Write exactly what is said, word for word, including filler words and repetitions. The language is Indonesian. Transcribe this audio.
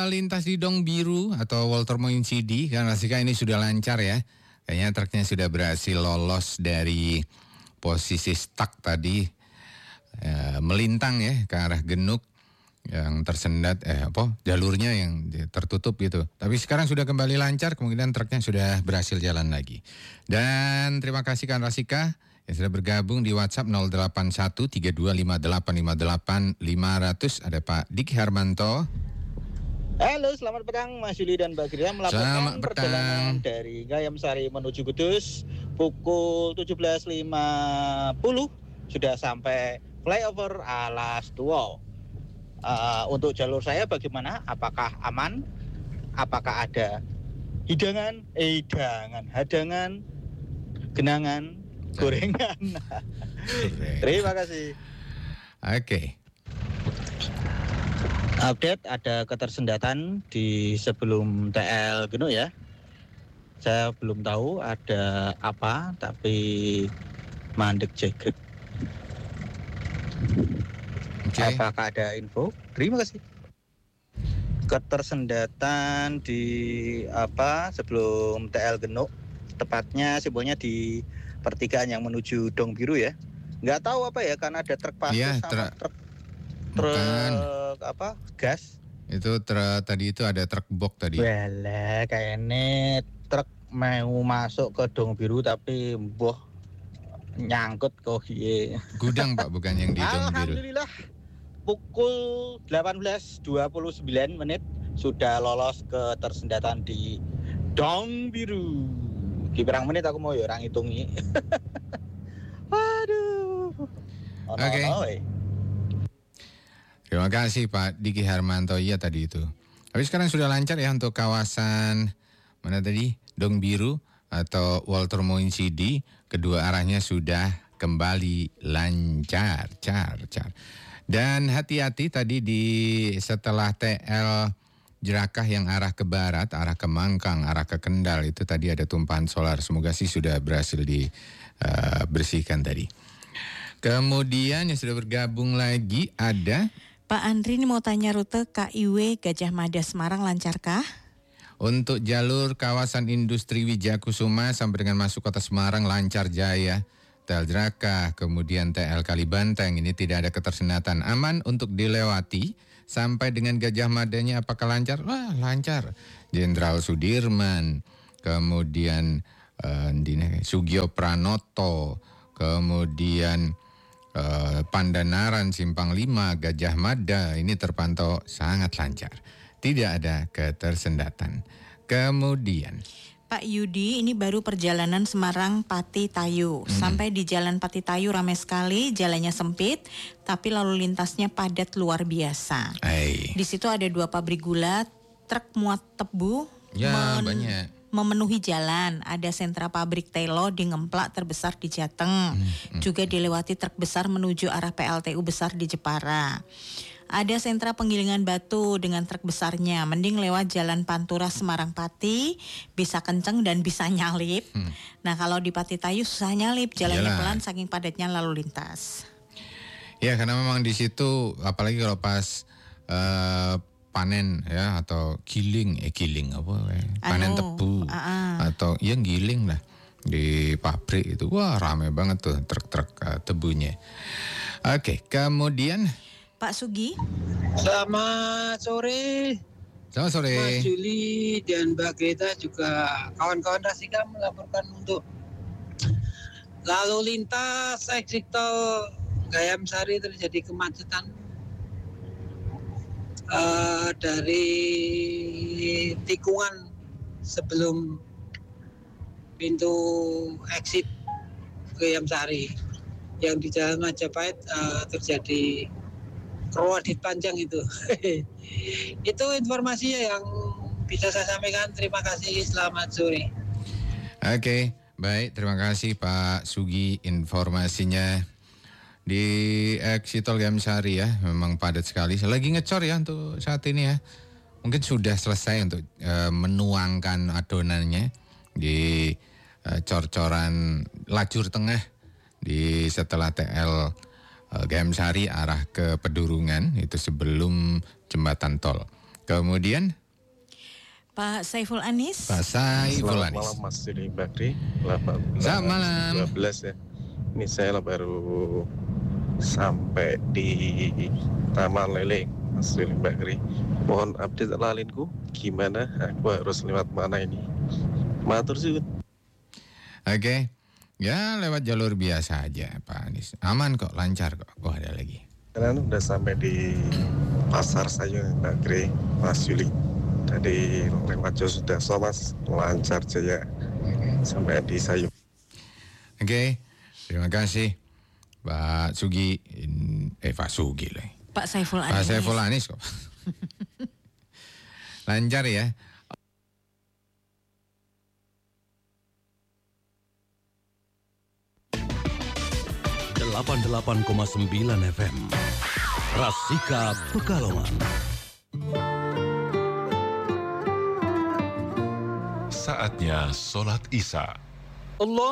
melintas di Dong Biru atau Walter Moinsidi, kan Rasika ini sudah lancar ya. Kayaknya truknya sudah berhasil lolos dari posisi stuck tadi, e, melintang ya ke arah Genuk yang tersendat, eh apa jalurnya yang tertutup gitu. Tapi sekarang sudah kembali lancar, kemungkinan truknya sudah berhasil jalan lagi. Dan terima kasih kan Rasika yang sudah bergabung di WhatsApp nol delapan satu tiga dua lima delapan lima delapan lima nol nol. Ada Pak Diki Harmanto. Halo, selamat petang Mas Yuli dan Mbak Gria, melaporkan perjalanan dari Gayam Sari menuju Kudus pukul tujuh belas lima puluh sudah sampai flyover Alas Tua. Uh, untuk jalur saya bagaimana? Apakah aman? Apakah ada hidangan, eh, hidangan, hadangan, genangan, gorengan? Terima kasih. Oke. Okay. Update ada ketersendatan di sebelum T L Genuk ya. Saya belum tahu ada apa, tapi mandek jegrek. Okay. Apakah ada info? Terima kasih. Ketersendatan di apa sebelum T L Genuk, tepatnya simbolnya di pertigaan yang menuju Dong Biru ya. Nggak tahu apa ya, karena ada truk pasir ya, sama tra- truk truk apa gas. Itu truk tadi itu ada truk box tadi. Wala kayaknya truk mau masuk ke Dong Biru tapi boh nyangkut kok ye. Gudang Pak, bukan yang di Dong Biru. Alhamdulillah pukul delapan belas dua puluh sembilan menit sudah lolos ke tersendatan di Dong Biru. Di berang menit aku mau ya orang hitungi. Waduh. Oke. Okay. Terima kasih Pak Diki Harmanto, iya tadi itu. Tapi sekarang sudah lancar ya untuk kawasan mana tadi, Dong Biru atau Walter Moinsidi, kedua arahnya sudah kembali lancar, car, car. Dan hati-hati tadi di setelah T L Jerakah yang arah ke barat, arah ke Mangkang, arah ke Kendal itu tadi ada tumpahan solar. Semoga sih sudah berhasil dibersihkan uh, tadi. Kemudian yang sudah bergabung lagi ada Pak Andri, ini mau tanya rute K I W Gajah Mada Semarang lancarkah? Untuk jalur kawasan industri Wijakusuma sampai dengan masuk kota Semarang lancar jaya. T L Jerakah, kemudian T L Kalibanteng ini tidak ada ketersendatan, aman untuk dilewati. Sampai dengan Gajah Madanya apakah lancar? Wah lancar. Jenderal Sudirman, kemudian uh, Sugio Pranoto, kemudian Uh, Pandanaran, Simpang lima, Gajah Mada ini terpantau sangat lancar. Tidak ada ketersendatan. Kemudian Pak Yudi, ini baru perjalanan Semarang Pati Tayu. Hmm. Sampai di Jalan Pati Tayu ramai sekali, jalannya sempit, tapi lalu lintasnya padat luar biasa. Ay. Di situ ada dua pabrik gula, truk muat tebu, ya men- banyak. memenuhi jalan. Ada sentra pabrik telo di Ngemplak terbesar di Jateng. Hmm, hmm. Juga dilewati truk besar menuju arah P L T U besar di Jepara. Ada sentra penggilingan batu dengan truk besarnya. Mending lewat jalan Pantura Semarang Pati, bisa kenceng dan bisa nyalip. Hmm. Nah kalau di Pati Tayu susah nyalip, jalannya Yalah. pelan saking padatnya lalu lintas. Ya karena memang di situ apalagi kalau pas uh, panen ya atau giling eh giling apa ya? Panen anu, tebu uh-uh. atau ya giling lah di pabrik itu wah ramai banget tuh truk-truk uh, tebunya. Oke, kemudian Pak Sugi. Selamat sore. Selamat sore. Mas Juli dan Mbak Greta juga kawan-kawan Rasika melaporkan untuk lalu lintas eksit tol Gayam Sari terjadi kemacetan. Uh, dari tikungan sebelum pintu exit Gayam Sari yang di Jalan Majapahit uh, terjadi krodit panjang itu. Itu informasinya yang bisa saya sampaikan. Terima kasih, selamat sore. Oke, okay, baik, terima kasih Pak Sugi informasinya. Di exit tol Gayam Sari ya, memang padat sekali. Lagi ngecor ya untuk saat ini ya. Mungkin sudah selesai untuk uh, menuangkan adonannya di uh, cor-coran lajur tengah di setelah T L uh, Gayam Sari arah ke Pedurungan itu sebelum jembatan tol. Kemudian Pak Saiful Anis. Pak Saiful Selamat Anis. malam Mas Yuli Bakri. delapan belas Selamat malam. dua belas ya. Ini saya baru sampai di Taman Lele Mas Yuli Bakri. Mohon update lalinku gimana? Aku harus lewat mana ini? Matur suwun. Oke. Ya lewat jalur biasa aja Pak Anis. Aman kok, lancar kok. Oh ada lagi. Kalian udah sampai di Pasar Sayung Bakri Mas Yuli. Tadi lewat sudah so Mas, lancar jaya sampai di Sayung. Oke, terima kasih Pak Sugi, eh Pak Sugi lah. Pak Saiful Anis. Pak Saiful Anis kok. Lancar ya. delapan puluh delapan koma sembilan F M Rasika Pekalongan. Saatnya sholat Isya. Allah